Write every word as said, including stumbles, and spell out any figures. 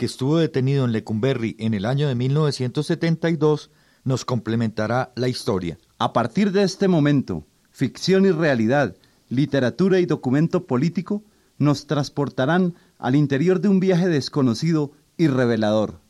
que estuvo detenido en Lecumberri en el año de mil novecientos setenta y dos, nos complementará la historia. A partir de este momento, ficción y realidad, literatura y documento político nos transportarán al interior de un viaje desconocido y revelador.